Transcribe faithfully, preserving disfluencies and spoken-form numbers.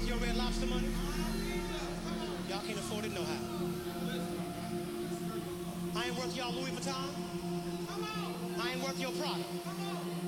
your Red Lobster money? Y'all can't afford it no how. I ain't worth y'all Louis Vuitton. I ain't worth your product.